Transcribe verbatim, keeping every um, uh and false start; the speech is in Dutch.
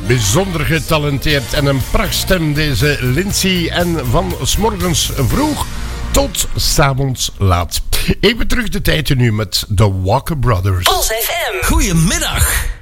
Bijzonder getalenteerd en een prachtstem deze Lindsay. En van 's morgens vroeg tot 's avonds laat. Even terug de tijd nu met de Walker Brothers. Pulse F M. Goedemiddag.